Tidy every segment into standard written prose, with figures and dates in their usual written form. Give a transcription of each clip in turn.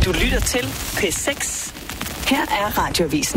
Du lytter til P6. Her er Radioavisen.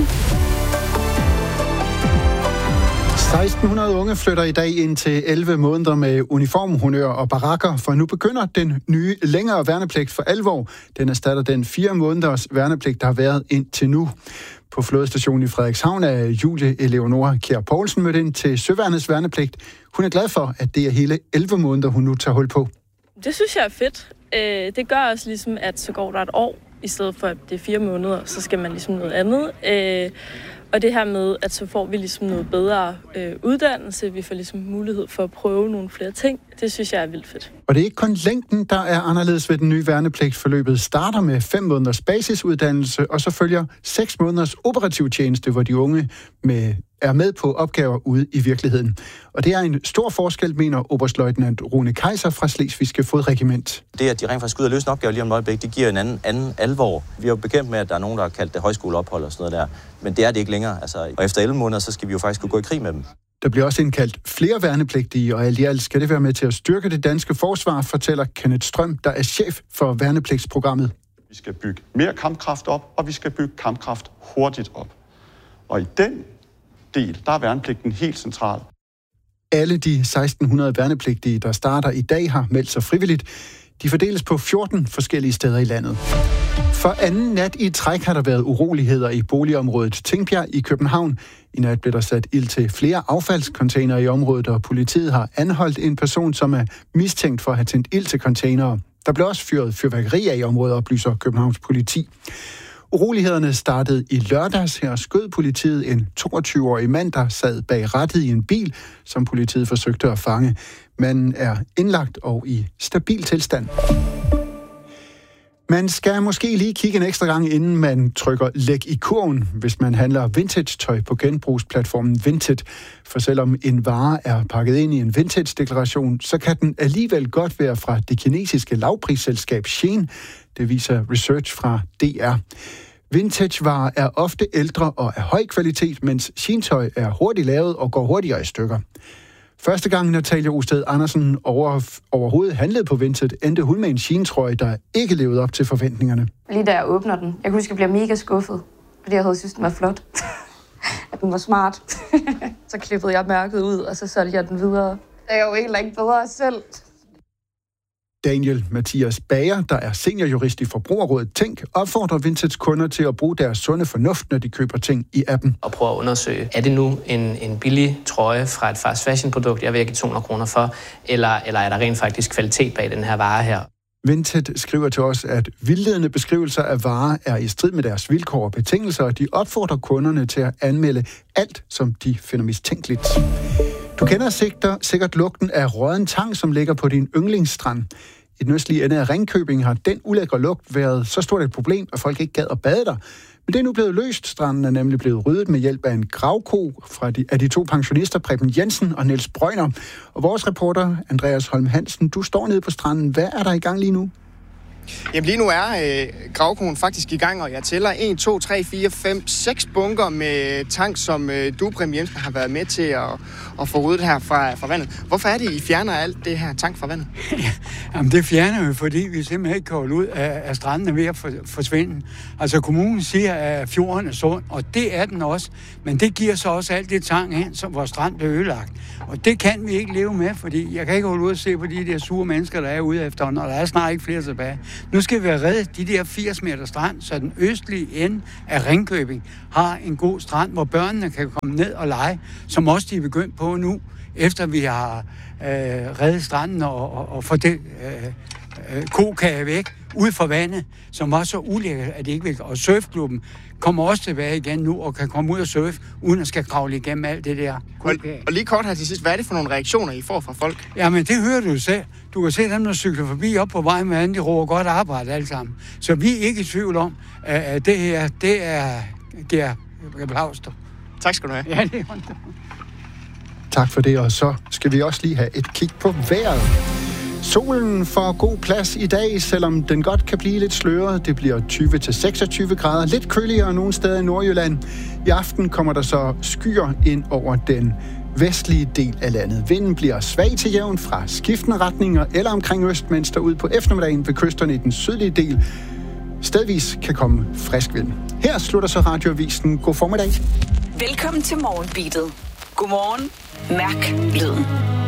1600 unge flytter i dag ind til 11 måneder med uniform, honør og barakker, for nu begynder den nye længere værnepligt for alvor. Den erstatter den 4 måneders værnepligt, der har været indtil nu. På flådestationen i Frederikshavn er Julie Eleonora Kjær Poulsen mødt ind til Søværnets værnepligt. Hun er glad for, at det er hele 11 måneder, hun nu tager hul på. Det synes jeg er fedt. Det gør også ligesom, at så går der et år, i stedet for at det er 4 måneder, så skal man ligesom noget andet. Og det her med, at så får vi ligesom noget bedre uddannelse, vi får ligesom mulighed for at prøve nogle flere ting, det synes jeg er vildt fedt. Og det er ikke kun længden, der er anderledes ved den nye værnepligt. Forløbet starter med 5 måneders basisuddannelse, og så følger 6 måneders operativ tjeneste, hvor de unge er med på opgaver ude i virkeligheden. Og det er en stor forskel, mener oberstløjtnant Rune Kaiser fra Slesvigske Fodregiment. Det, at de rent faktisk ud og løse en opgave lige om et øjeblik, det giver en anden alvor. Vi er jo bekendt med, at der er nogen, der har kaldt det højskoleophold og sådan noget der. Men det er det ikke længere. Og efter 11 måneder, så skal vi jo faktisk kunne gå i krig med dem. Der bliver også indkaldt flere værnepligtige, og alt i alt skal det være med til at styrke det danske forsvar, fortæller Kenneth Strøm, der er chef for værnepligtsprogrammet. Vi skal bygge mere kampkraft op, og vi skal bygge kampkraft hurtigt op. Og i den del, der er værnepligten helt central. Alle de 1600 værnepligtige, der starter i dag, har meldt sig frivilligt. De fordeles på 14 forskellige steder i landet. For anden nat i træk har der været uroligheder i boligområdet Tingbjerg i København. I nat blev der sat ild til flere affaldscontainere i området, og politiet har anholdt en person, som er mistænkt for at have tændt ild til containere. Der blev også fyret fyrværkeri af i området, oplyser Københavns politi. Urolighederne startede i lørdags. Her skød politiet en 22-årig mand, der sad bag rattet i en bil, som politiet forsøgte at fange. Manden er indlagt og i stabil tilstand. Man skal måske lige kigge en ekstra gang, inden man trykker læg i kurven, hvis man handler vintage-tøj på genbrugsplatformen Vinted. For selvom en vare er pakket ind i en vintage-deklaration, så kan den alligevel godt være fra det kinesiske lavprisselskab Shein. Det viser research fra DR. Vintage-varer er ofte ældre og af høj kvalitet, mens Shein-tøj er hurtigt lavet og går hurtigere i stykker. Første gang Natalia Osted Andersen overhovedet handlede på Vinted, endte hun med en Shein-trøje, der ikke levede op til forventningerne. Lige da jeg åbner den, jeg kunne huske, at jeg bliver mega skuffet, fordi jeg havde synes, den var flot. At den var smart. Så klippede jeg mærket ud, og så solgte jeg den videre. Det er jo egentlig ikke bedre selv. Daniel Mathias Bager, der er seniorjurist i Forbrugerrådet Tænk, opfordrer Vintage kunder til at bruge deres sunde fornuft, når de køber ting i appen. Og prøve at undersøge, er det nu en billig trøje fra et fast fashion produkt, jeg vil give 200 kroner for, eller er der rent faktisk kvalitet bag den her vare her? Vinted skriver til os, at vildledende beskrivelser af varer er i strid med deres vilkår og betingelser, og de opfordrer kunderne til at anmelde alt, som de finder mistænkeligt. Du kender sikkert lugten af rådden tang, som ligger på din yndlingsstrand. I den østlige ende af Ringkøbing har den ulækre lugt været så stort et problem, at folk ikke gad at bade der. Men det er nu blevet løst. Stranden er nemlig blevet ryddet med hjælp af en gravko af de 2 pensionister, Preben Jensen og Niels Brøgner. Og vores reporter, Andreas Holm Hansen, du står nede på stranden. Hvad er der i gang lige nu? Jamen lige nu er gravkoen faktisk i gang, og jeg tæller 1, 2, 3, 4, 5, 6 bunker med tang, som du, Preben Jensen, har været med til at få ryddet her fra vandet. Hvorfor er det, I fjerner alt det her tang fra vandet? Jamen det fjerner vi, fordi vi simpelthen ikke kan holde ud af stranden er ved at forsvinde. Altså kommunen siger, at fjorden er sund, og det er den også. Men det giver så også alt det tang ind, som vores strand bliver ødelagt. Og det kan vi ikke leve med, fordi jeg kan ikke holde ud og se på de der sure mennesker, der er ude efterhånden, og der er snart ikke flere tilbage. Nu skal vi have reddet de der 80 meter strand, så den østlige ende af Ringkøbing har en god strand, hvor børnene kan komme ned og lege, som også de er begyndt på nu, efter vi har reddet stranden og få det kokage væk ud fra vandet, som var så ulækkert, at det ikke vil. Og surfklubben kommer også tilbage igen nu og kan komme ud og surfe, uden at skal kravle igennem alt det der kokage. Og lige kort her til sidst, hvad er det for nogle reaktioner, I får fra folk? Jamen, det hører du jo selv. Du kan se dem, der cykler forbi op på vejen med de råber godt arbejde alle sammen. Så vi er ikke i tvivl om, at det her, det er giver applaus. Tak skal du have. Ja, det er Tak for det, og så skal vi også lige have et kig på vejret. Solen får god plads i dag, selvom den godt kan blive lidt sløret. Det bliver 20-26 grader, lidt køligere nogle steder i Nordjylland. I aften kommer der så skyer ind over den vestlige del af landet. Vinden bliver svag til jævn fra skiftende retninger eller omkring øst, mens der ud på eftermiddagen ved kysterne i den sydlige del stedvis kan komme frisk vind. Her slutter så Radioavisen. God formiddag. Velkommen til Morgenbeatet. Godmorgen. Mærk lyden.